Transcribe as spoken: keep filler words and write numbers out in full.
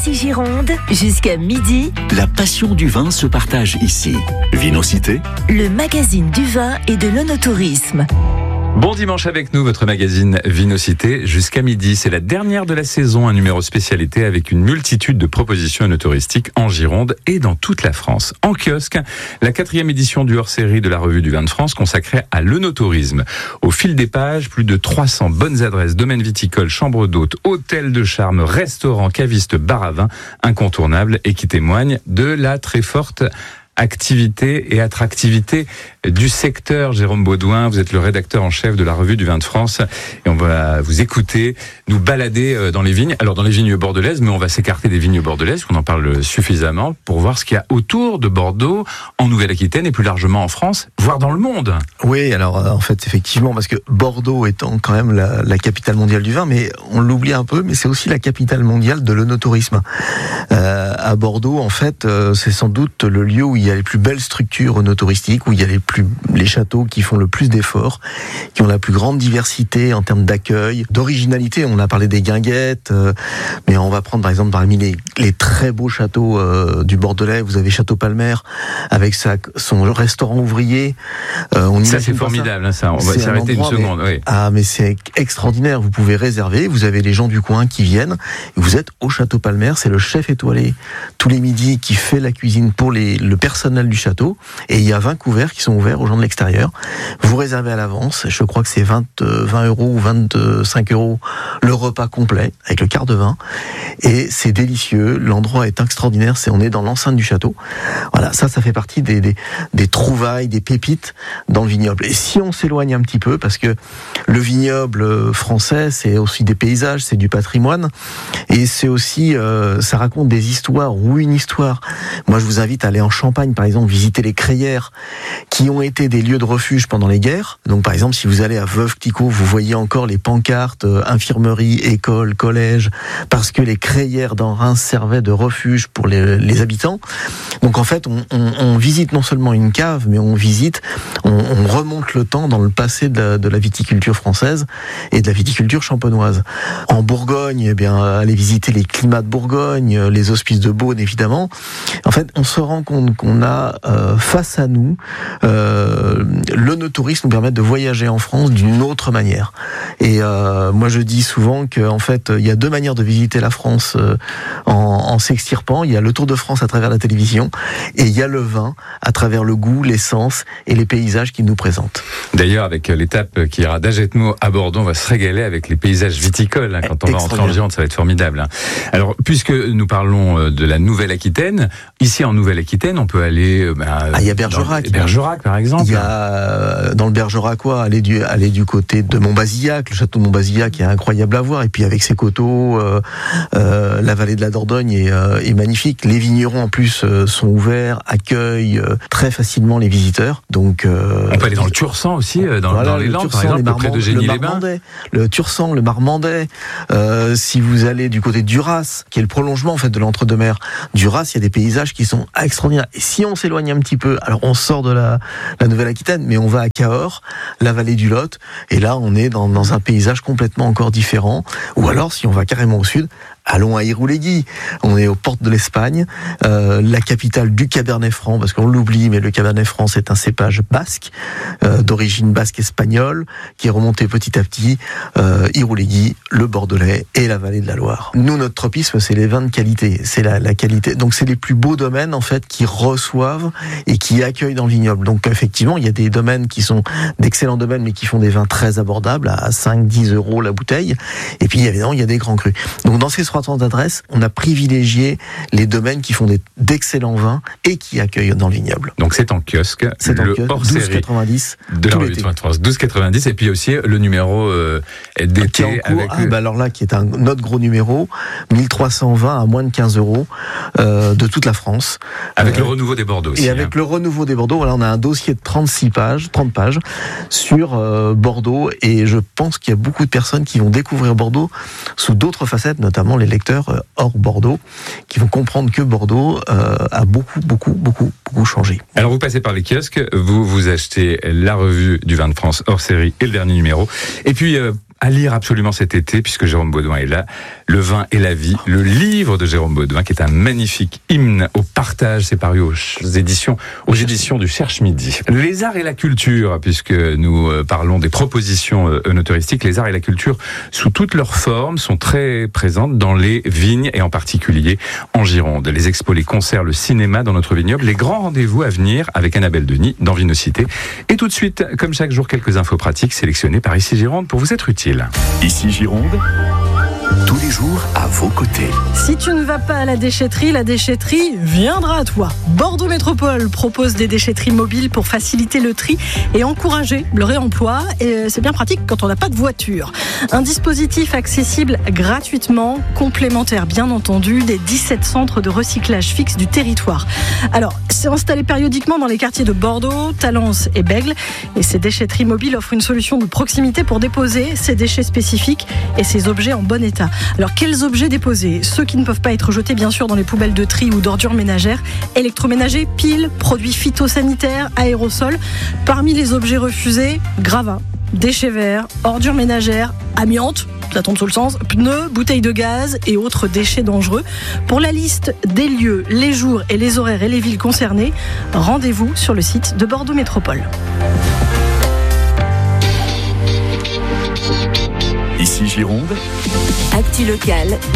Nancy Gironde, jusqu'à midi. La passion du vin se partage ici. Vinocité, le magazine du vin et de l'œnotourisme. Bon dimanche avec nous, votre magazine Vinocité jusqu'à midi. C'est la dernière de la saison, un numéro spécialité avec une multitude de propositions œnotouristiques en Gironde et dans toute la France. En kiosque, la quatrième édition du hors-série de la Revue du Vin de France consacrée à l'œnotourisme. Au fil des pages, plus de trois cents bonnes adresses, domaines viticoles, chambres d'hôtes, hôtels de charme, restaurants, cavistes, bars à vin, incontournables et qui témoignent de la très forte activité et attractivité du secteur. Jérôme Baudouin, vous êtes le rédacteur en chef de la Revue du Vin de France et on va vous écouter, nous balader dans les vignes. Alors dans les vignes bordelaises, mais on va s'écarter des vignes bordelaises, qu'on en parle suffisamment, pour voir ce qu'il y a autour de Bordeaux, en Nouvelle-Aquitaine et plus largement en France, voire dans le monde. Oui, alors en fait, effectivement, parce que Bordeaux étant quand même la, la capitale mondiale du vin, mais on l'oublie un peu, mais c'est aussi la capitale mondiale de l'œnotourisme. Euh, à Bordeaux, en fait, euh, c'est sans doute le lieu où il il y a les plus belles structures œnotouristiques, où il y a les plus les châteaux qui font le plus d'efforts, qui ont la plus grande diversité en termes d'accueil, d'originalité. On a parlé des guinguettes, euh, mais on va prendre par exemple parmi les, les très beaux châteaux euh, du Bordelais, vous avez Château Palmer avec sa, son restaurant ouvrier. Euh, on ça c'est formidable, ça. Hein, ça. On va c'est s'arrêter une seconde. Mais, oui. Ah mais c'est extraordinaire. Vous pouvez réserver. Vous avez les gens du coin qui viennent. Vous êtes au Château Palmer. C'est le chef étoilé tous les midis qui fait la cuisine pour les, le personnel personnel du château, et il y a vingt couverts qui sont ouverts aux gens de l'extérieur. Vous réservez à l'avance, je crois que c'est vingt, vingt euros ou vingt-cinq euros le repas complet, avec le quart de vin, et c'est délicieux, l'endroit est extraordinaire, c'est, on est dans l'enceinte du château. Voilà, ça, ça fait partie des, des, des trouvailles, des pépites dans le vignoble. Et si on s'éloigne un petit peu, parce que le vignoble français, c'est aussi des paysages, c'est du patrimoine, et c'est aussi, euh, ça raconte des histoires, ou une histoire. Moi, je vous invite à aller en Champagne, par exemple, visiter les crayères qui ont été des lieux de refuge pendant les guerres. Donc, par exemple, si vous allez à Veuve-Clicquot, vous voyez encore les pancartes euh, infirmerie, école, collège, parce que les crayères dans Reims servaient de refuge pour les, les habitants. Donc, en fait, on, on, on visite non seulement une cave, mais on visite, on, on remonte le temps dans le passé de la, de la viticulture française et de la viticulture champenoise. En Bourgogne, eh bien, aller visiter les climats de Bourgogne, les hospices de Beaune, évidemment. En fait, on se rend compte qu'on a euh, face à nous, euh, l'œnotourisme nous permet de voyager en France d'une autre manière. Et euh, moi, je dis souvent qu'en fait, il y a deux manières de visiter la France euh, en, en s'extirpant. Il y a le Tour de France à travers la télévision, et il y a le vin à travers le goût, l'essence et les paysages qu'il nous présente. D'ailleurs, avec l'étape qui ira d'Agetmo à Bordeaux, on va se régaler avec les paysages viticoles. Hein, quand on va rentrer en Gironde, ça va être formidable. Hein. Alors, puisque nous parlons de la Nouvelle-Aquitaine, ici en Nouvelle-Aquitaine, on peut aller... Bah, ah, il y a Bergerac. Bergerac, par exemple. Il y a, dans le Bergeracois, aller du, aller du côté de Montbazillac, le château de Montbazillac est incroyable à voir, et puis avec ses coteaux, euh, euh, la vallée de la Dordogne est, euh, est magnifique. Les vignerons, en plus, euh, sont ouverts, accueillent euh, très facilement les visiteurs. Donc, euh, on peut aller dans le Tursan aussi, dans, voilà, dans les Landes, Tursan, par exemple, Marmand, près de Génie-les-Bains. Le Tursan, le Marmandais. Euh, si vous allez du côté du Raz, qui est le prolongement en fait de l'entre-deux-mers, du Raz, il y a des paysages qui sont extraordinaires. Et si on s'éloigne un petit peu, alors on sort de la, la Nouvelle-Aquitaine, mais on va à Cahors, la vallée du Lot, et là on est dans, dans un paysage complètement encore différent. Ou alors, si on va carrément au sud, allons à Irouléguy. On est aux portes de l'Espagne, euh, la capitale du Cabernet Franc, parce qu'on l'oublie, mais le Cabernet Franc, c'est un cépage basque, euh, d'origine basque espagnole, qui est remonté petit à petit. Euh, Irouléguy, le Bordelais et la vallée de la Loire. Nous, notre tropisme, c'est les vins de qualité. C'est la, la qualité. Donc, c'est les plus beaux domaines, en fait, qui reçoivent et qui accueillent dans le vignoble. Donc, effectivement, il y a des domaines qui sont d'excellents domaines, mais qui font des vins très abordables, à cinq dix euros la bouteille. Et puis, évidemment, il y a des grands crus. Donc, dans ces trois cents adresses, on a privilégié les domaines qui font des, d'excellents vins et qui accueillent dans le vignoble. Donc c'est en kiosque, c'est le en kiosque, hors-série douze quatre-vingt-dix de la Revue de France, douze quatre-vingt-dix, et puis aussi le numéro euh, d'été en cours, avec ah, le... bah alors là qui est un autre gros numéro, mille trois cent vingt à moins de quinze euros euh, de toute la France. Avec euh, le renouveau des Bordeaux aussi. Et avec hein. le renouveau des Bordeaux, voilà, on a un dossier de trente-six pages, trente pages sur euh, Bordeaux, et je pense qu'il y a beaucoup de personnes qui vont découvrir Bordeaux sous d'autres facettes, notamment les lecteurs euh, hors Bordeaux, qui vont comprendre que Bordeaux euh, a beaucoup, beaucoup, beaucoup, beaucoup changé. Alors vous passez par les kiosques, vous vous achetez la Revue du Vin de France hors série et le dernier numéro, et puis euh, à lire absolument cet été, puisque Jérôme Baudouin est là. Le vin et la vie, le livre de Jérôme Baudouin, qui est un magnifique hymne au partage. C'est paru aux éditions, aux éditions du Cherche Midi. Les arts et la culture, puisque nous parlons des propositions œnotouristiques, les arts et la culture, sous toutes leurs formes, sont très présentes dans les vignes et en particulier en Gironde. Les expos, les concerts, le cinéma dans notre vignoble, les grands rendez-vous à venir avec Annabelle Denis dans Vinocité. Et tout de suite, comme chaque jour, quelques infos pratiques sélectionnées par Ici Gironde pour vous être utiles. Ici Gironde, tous les jours à vos côtés. Si tu ne vas pas à la déchetterie, la déchetterie viendra à toi. Bordeaux Métropole propose des déchetteries mobiles pour faciliter le tri et encourager le réemploi. Et c'est bien pratique quand on n'a pas de voiture. Un dispositif accessible gratuitement, complémentaire bien entendu, des dix-sept centres de recyclage fixes du territoire. Alors, c'est installé périodiquement dans les quartiers de Bordeaux, Talence et Bègles. Et ces déchetteries mobiles offrent une solution de proximité pour déposer ces déchets spécifiques et ces objets en bon état. Alors, quels objets déposer ? Ceux qui ne peuvent pas être jetés, bien sûr, dans les poubelles de tri ou d'ordures ménagères, électroménagers, piles, produits phytosanitaires, aérosols. Parmi les objets refusés, gravats, déchets verts, ordures ménagères, amiante, ça tombe sous le sens, pneus, bouteilles de gaz et autres déchets dangereux. Pour la liste des lieux, les jours et les horaires et les villes concernées, rendez-vous sur le site de Bordeaux Métropole. Ici Gironde, Actu locale,